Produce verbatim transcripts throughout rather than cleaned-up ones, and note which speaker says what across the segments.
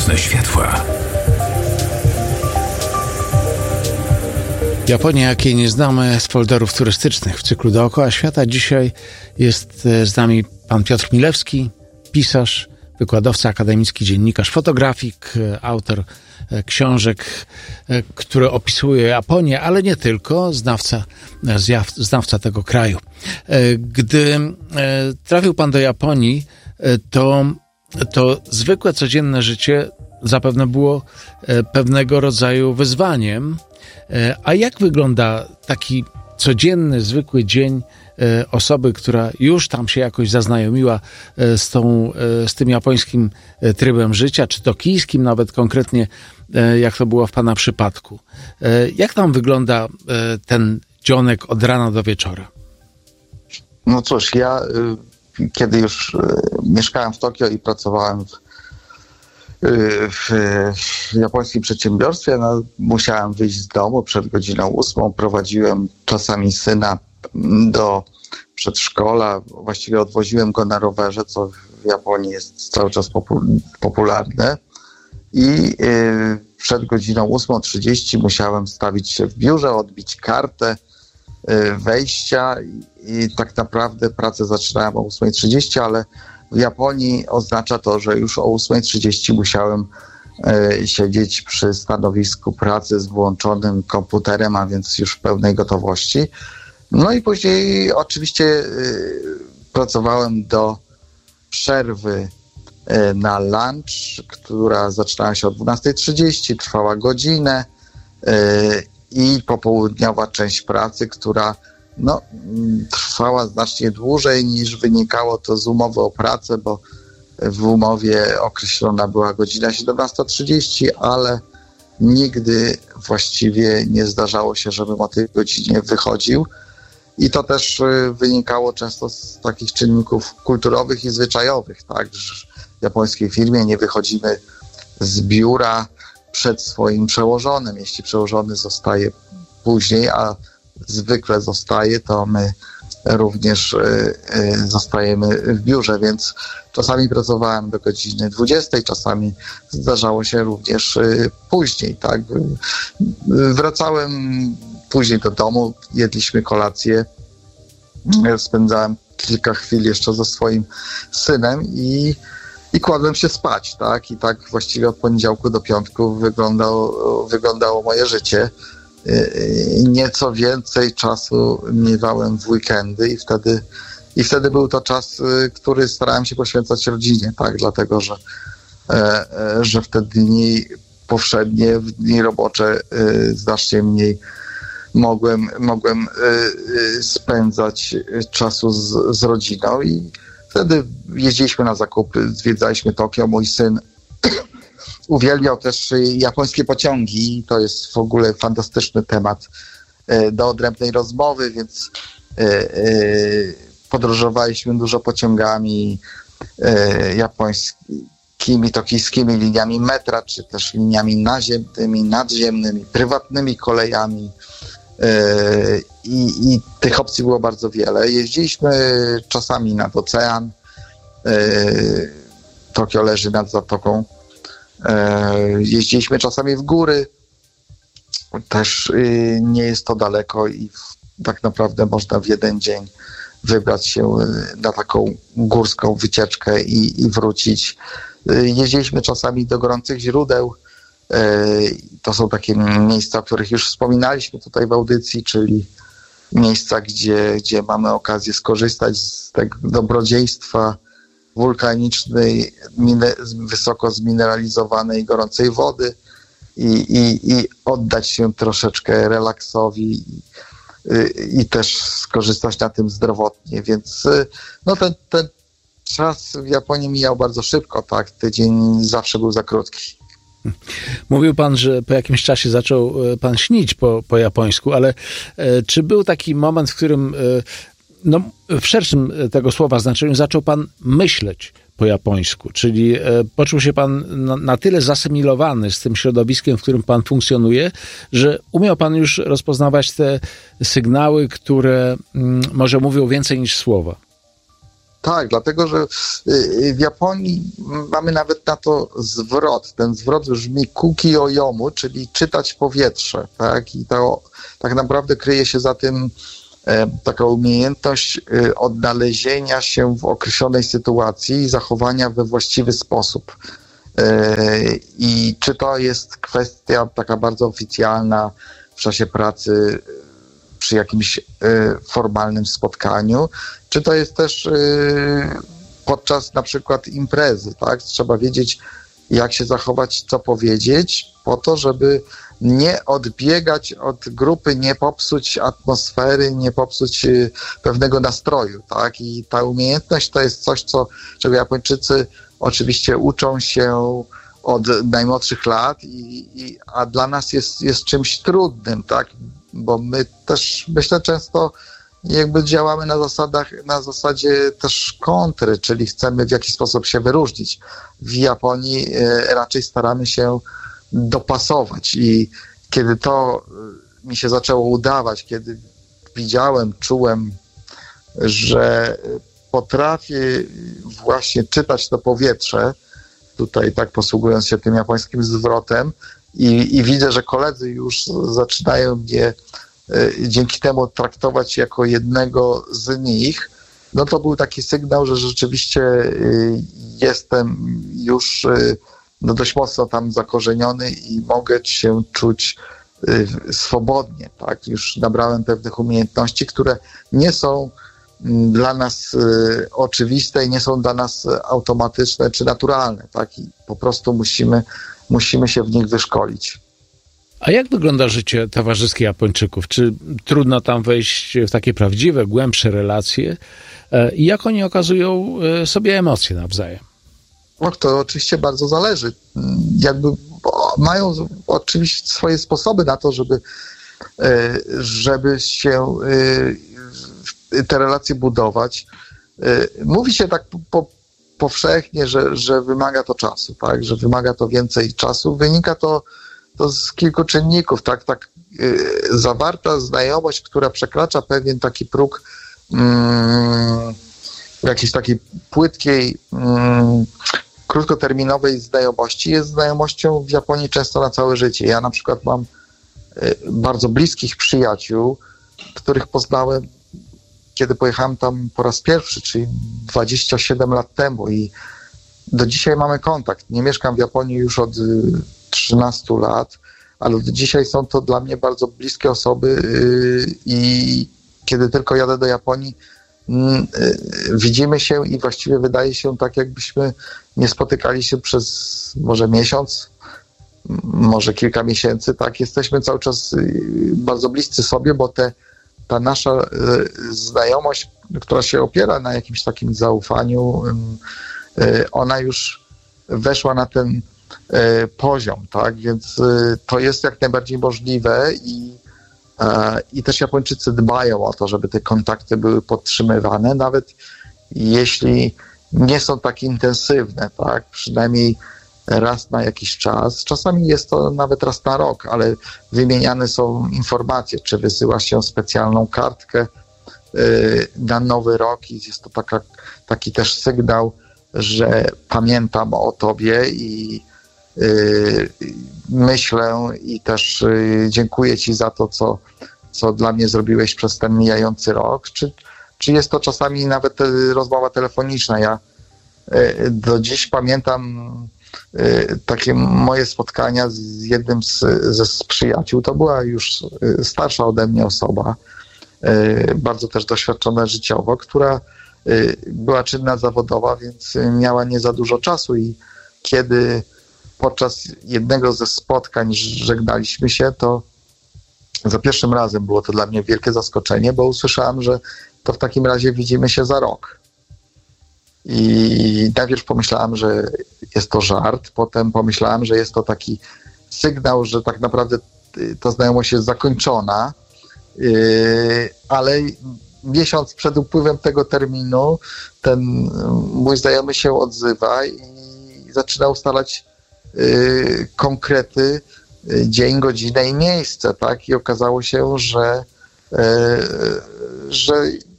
Speaker 1: Turystyczne światła.
Speaker 2: Japonia, jakiej nie znamy z folderów turystycznych w cyklu Dookoła Świata. Dzisiaj jest z nami pan Piotr Milewski, pisarz, wykładowca akademicki, dziennikarz, fotografik, autor książek, które opisuje Japonię, ale nie tylko, znawca, znawca tego kraju. Gdy trafił pan do Japonii, to, to zwykłe, codzienne życie zapewne było pewnego rodzaju wyzwaniem. A jak wygląda taki codzienny, zwykły dzień osoby, która już tam się jakoś zaznajomiła z, tą, z tym japońskim trybem życia, czy tokijskim nawet konkretnie, jak to było w pana przypadku? Jak tam wygląda ten dzionek od rana do wieczora?
Speaker 3: No cóż, ja kiedy już mieszkałem w Tokio i pracowałem w W, w japońskim przedsiębiorstwie, no, musiałem wyjść z domu przed godziną ósmą. Prowadziłem czasami syna do przedszkola. Właściwie odwoziłem go na rowerze, co w Japonii jest cały czas popu- popularne. I y, przed godziną ósmą trzydzieści musiałem stawić się w biurze, odbić kartę y, wejścia i, i tak naprawdę pracę zaczynałem o ósma trzydzieści, ale w Japonii oznacza to, że już o ósma trzydzieści musiałem e, siedzieć przy stanowisku pracy z włączonym komputerem, a więc już w pełnej gotowości. No i później oczywiście e, pracowałem do przerwy e, na lunch, która zaczynała się o dwunasta trzydzieści, trwała godzinę e, i popołudniowa część pracy, która no, trwała znacznie dłużej niż wynikało to z umowy o pracę, bo w umowie określona była godzina siedemnasta trzydzieści, ale nigdy właściwie nie zdarzało się, żebym o tej godzinie wychodził. I to też wynikało często z takich czynników kulturowych i zwyczajowych, tak, że w japońskiej firmie nie wychodzimy z biura przed swoim przełożonym. Jeśli przełożony zostaje później, a zwykle zostaje, to my również y, y, zostajemy w biurze, więc czasami pracowałem do godziny dwudziestej, czasami zdarzało się również y, później, tak. Wracałem później do domu, jedliśmy kolację, spędzałem kilka chwil jeszcze ze swoim synem i, i kładłem się spać, tak. I tak właściwie od poniedziałku do piątku wyglądało, wyglądało moje życie. Nieco więcej czasu miewałem w weekendy i wtedy, i wtedy był to czas, który starałem się poświęcać rodzinie, tak, dlatego, że, że w te dni powszednie, w dni robocze znacznie mniej mogłem, mogłem spędzać czasu z, z rodziną i wtedy jeździliśmy na zakupy, zwiedzaliśmy Tokio. Mój syn uwielbiał też japońskie pociągi. To jest w ogóle fantastyczny temat do odrębnej rozmowy, więc podróżowaliśmy dużo pociągami japońskimi, tokijskimi liniami metra, czy też liniami naziemnymi, nadziemnymi, prywatnymi kolejami. I, i tych opcji było bardzo wiele. Jeździliśmy czasami nad ocean. Tokio leży nad Zatoką. Jeździliśmy czasami w góry, też nie jest to daleko i tak naprawdę można w jeden dzień wybrać się na taką górską wycieczkę i, i wrócić. Jeździliśmy czasami do gorących źródeł. To są takie miejsca, o których już wspominaliśmy tutaj w audycji, czyli miejsca, gdzie, gdzie mamy okazję skorzystać z tego dobrodziejstwa wulkanicznej, mine, wysoko zmineralizowanej, gorącej wody i, i, i oddać się troszeczkę relaksowi i, i też skorzystać na tym zdrowotnie. Więc no ten, ten czas w Japonii mijał bardzo szybko, tak? Tydzień zawsze był za krótki.
Speaker 2: Mówił pan, że po jakimś czasie zaczął pan śnić po, po japońsku, ale e, czy był taki moment, w którym e, no, w szerszym tego słowa znaczeniu zaczął pan myśleć po japońsku, czyli e, poczuł się pan na, na tyle zasymilowany z tym środowiskiem, w którym pan funkcjonuje, że umiał pan już rozpoznawać te sygnały, które m, może mówią więcej niż słowa?
Speaker 3: Tak, dlatego, że w Japonii mamy nawet na to zwrot. Ten zwrot brzmi kuki oyomu, czyli czytać powietrze, tak? I to tak naprawdę kryje się za tym e, taka umiejętność e, odnalezienia się w określonej sytuacji i zachowania we właściwy sposób. E, I czy to jest kwestia taka bardzo oficjalna w czasie pracy przy jakimś y, formalnym spotkaniu, czy to jest też y, podczas na przykład imprezy, tak? Trzeba wiedzieć, jak się zachować, co powiedzieć, po to, żeby nie odbiegać od grupy, nie popsuć atmosfery, nie popsuć y, pewnego nastroju, tak? I ta umiejętność to jest coś, co, czego Japończycy oczywiście uczą się od najmłodszych lat, i, i, a dla nas jest, jest czymś trudnym, tak? Bo my też, myślę, często jakby działamy na zasadach, na zasadzie też kontry, czyli chcemy w jakiś sposób się wyróżnić. W Japonii e, raczej staramy się dopasować i kiedy to mi się zaczęło udawać, kiedy widziałem, czułem, że potrafię właśnie czytać to powietrze, tutaj tak posługując się tym japońskim zwrotem, I, i widzę, że koledzy już zaczynają mnie y, dzięki temu traktować jako jednego z nich, no to był taki sygnał, że rzeczywiście y, jestem już y, no dość mocno tam zakorzeniony i mogę się czuć y, swobodnie, tak? Już nabrałem pewnych umiejętności, które nie są m, dla nas y, oczywiste i nie są dla nas automatyczne czy naturalne, tak? I po prostu musimy Musimy się w nich wyszkolić.
Speaker 2: A jak wygląda życie towarzyskie Japończyków? Czy trudno tam wejść w takie prawdziwe, głębsze relacje? I jak oni okazują sobie emocje nawzajem?
Speaker 3: No, to oczywiście bardzo zależy. Jakby mają oczywiście swoje sposoby na to, żeby, żeby się te relacje budować. Mówi się tak po powszechnie, że, że wymaga to czasu, tak, że wymaga to więcej czasu. Wynika to, to z kilku czynników, tak, tak yy, zawarta znajomość, która przekracza pewien taki próg mm, jakiejś takiej płytkiej, mm, krótkoterminowej znajomości jest znajomością w Japonii często na całe życie. Ja na przykład mam yy, bardzo bliskich przyjaciół, których poznałem, kiedy pojechałem tam po raz pierwszy, czyli dwadzieścia siedem lat temu, i do dzisiaj mamy kontakt. Nie mieszkam w Japonii już od trzynastu lat, ale do dzisiaj są to dla mnie bardzo bliskie osoby i kiedy tylko jadę do Japonii, widzimy się i właściwie wydaje się tak, jakbyśmy nie spotykali się przez może miesiąc, może kilka miesięcy, tak? Jesteśmy cały czas bardzo bliscy sobie, bo te ta nasza y, znajomość, która się opiera na jakimś takim zaufaniu, y, y, ona już weszła na ten y, poziom, tak? Więc y, to jest jak najbardziej możliwe i, y, i też Japończycy dbają o to, żeby te kontakty były podtrzymywane, nawet jeśli nie są tak intensywne, tak? Przynajmniej raz na jakiś czas. Czasami jest to nawet raz na rok, ale wymieniane są informacje, czy wysyła się specjalną kartkę y, na nowy rok i jest to taka, taki też sygnał, że pamiętam o tobie i y, myślę i też y, dziękuję ci za to, co, co dla mnie zrobiłeś przez ten mijający rok. Czy, czy jest to czasami nawet rozmowa telefoniczna. Ja y, do dziś pamiętam takie moje spotkania z jednym z, ze z przyjaciół. To była już starsza ode mnie osoba, bardzo też doświadczona życiowo, która była czynna zawodowa, więc miała nie za dużo czasu i kiedy podczas jednego ze spotkań żegnaliśmy się, to za pierwszym razem było to dla mnie wielkie zaskoczenie, bo usłyszałem, że to w takim razie widzimy się za rok. I najpierw pomyślałem, że jest to żart, potem pomyślałem, że jest to taki sygnał, że tak naprawdę ta znajomość jest zakończona, ale miesiąc przed upływem tego terminu ten mój znajomy się odzywa i zaczyna ustalać konkrety, dzień, godzinę i miejsce, tak? I okazało się, że, że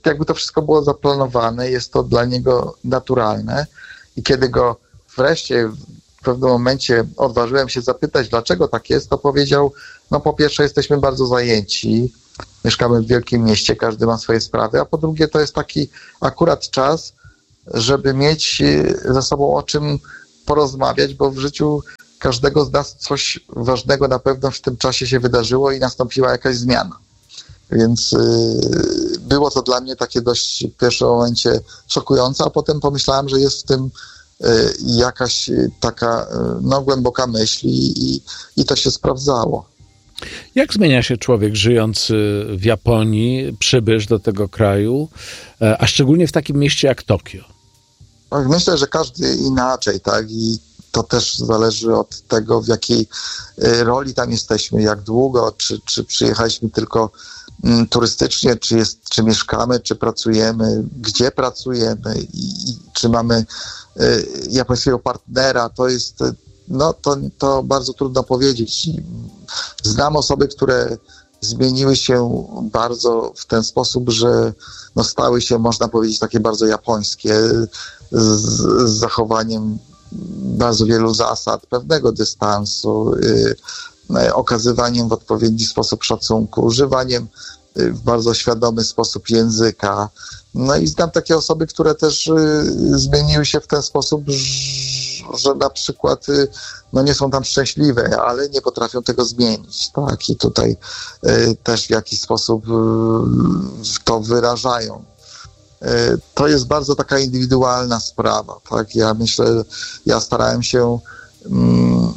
Speaker 3: jakby to wszystko było zaplanowane, jest to dla niego naturalne i kiedy go wreszcie w pewnym momencie odważyłem się zapytać, dlaczego tak jest, to powiedział, no po pierwsze jesteśmy bardzo zajęci, mieszkamy w wielkim mieście, każdy ma swoje sprawy, a po drugie to jest taki akurat czas, żeby mieć ze sobą o czym porozmawiać, bo w życiu każdego z nas coś ważnego na pewno w tym czasie się wydarzyło i nastąpiła jakaś zmiana. Więc yy, było to dla mnie takie dość w pierwszym momencie szokujące, a potem pomyślałem, że jest w tym yy, jakaś taka yy, no, głęboka myśl i, i, i to się sprawdzało.
Speaker 2: Jak zmienia się człowiek żyjący w Japonii, przybysz do tego kraju, a szczególnie w takim mieście jak Tokio?
Speaker 3: Myślę, że każdy inaczej, tak? I to też zależy od tego, w jakiej roli tam jesteśmy, jak długo, czy, czy przyjechaliśmy tylko mm, turystycznie, czy, jest, czy mieszkamy, czy pracujemy, gdzie pracujemy i, i czy mamy y, japońskiego partnera. To jest, no to, to bardzo trudno powiedzieć. Znam osoby, które zmieniły się bardzo w ten sposób, że no, stały się, można powiedzieć, takie bardzo japońskie, z, z zachowaniem bardzo wielu zasad, pewnego dystansu, yy, okazywaniem w odpowiedni sposób szacunku, używaniem yy, w bardzo świadomy sposób języka. No i znam takie osoby, które też yy, zmieniły się w ten sposób, że na przykład yy, no nie są tam szczęśliwe, ale nie potrafią tego zmienić. Tak? I tutaj yy, też w jakiś sposób yy, to wyrażają. To jest bardzo taka indywidualna sprawa, tak? Ja myślę, ja starałem się mm,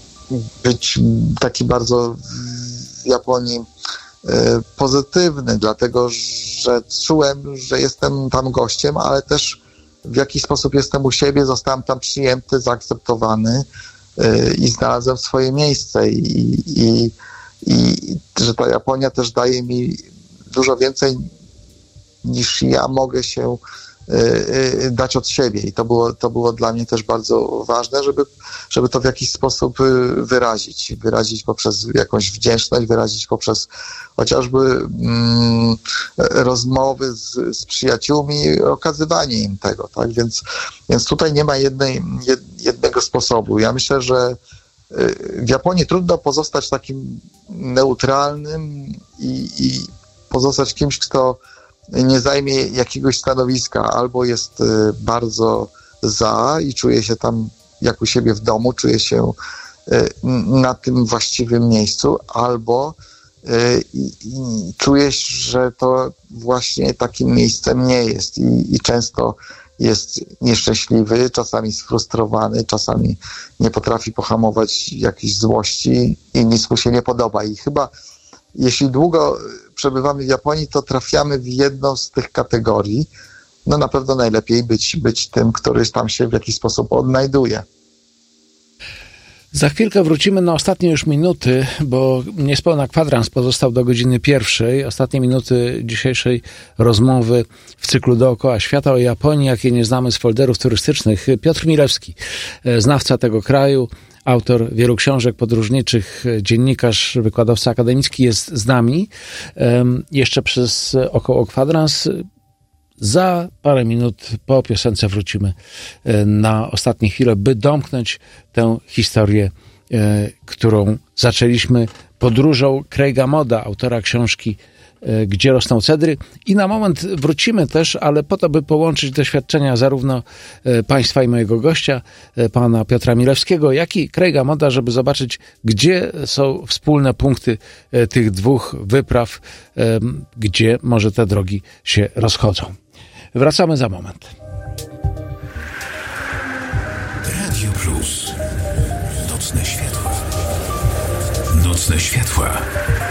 Speaker 3: być taki bardzo w Japonii e, pozytywny, dlatego że czułem, że jestem tam gościem, ale też w jakiś sposób jestem u siebie, zostałem tam przyjęty, zaakceptowany e, i znalazłem swoje miejsce i, i, i że ta Japonia też daje mi dużo więcej niż ja mogę się y, y, dać od siebie. I to było, to było dla mnie też bardzo ważne, żeby, żeby to w jakiś sposób y, wyrazić. Wyrazić poprzez jakąś wdzięczność, wyrazić poprzez chociażby mm, rozmowy z, z przyjaciółmi, okazywanie im tego. Tak? Więc, więc tutaj nie ma jednej, jed, jednego sposobu. Ja myślę, że w Japonii trudno pozostać takim neutralnym i, i pozostać kimś, kto nie zajmie jakiegoś stanowiska, albo jest bardzo za i czuje się tam jak u siebie w domu, czuje się na tym właściwym miejscu, albo czuje, że to właśnie takim miejscem nie jest i, i często jest nieszczęśliwy, czasami sfrustrowany, czasami nie potrafi pohamować jakiejś złości i nic mu się nie podoba. I chyba jeśli długo przebywamy w Japonii, to trafiamy w jedną z tych kategorii. No na pewno najlepiej być, być tym, który tam się w jakiś sposób odnajduje.
Speaker 2: Za chwilkę wrócimy na ostatnie już minuty, bo niespełna kwadrans pozostał do godziny pierwszej. Ostatnie minuty dzisiejszej rozmowy w cyklu Dookoła Świata o Japonii, jakie nie znamy z folderów turystycznych. Piotr Milewski, znawca tego kraju, autor wielu książek podróżniczych, dziennikarz, wykładowca akademicki jest z nami. Jeszcze przez około kwadrans. Za parę minut po piosence wrócimy na ostatnie chwile, by domknąć tę historię, którą zaczęliśmy podróżą Craiga Modda, autora książki Gdzie rosną cedry. I na moment wrócimy też, ale po to, by połączyć doświadczenia zarówno państwa i mojego gościa, pana Piotra Milewskiego, jak i Craiga Modda, żeby zobaczyć, gdzie są wspólne punkty tych dwóch wypraw, gdzie może te drogi się rozchodzą. Wracamy za moment.
Speaker 1: Radio Plus. Nocne światła. Nocne światła.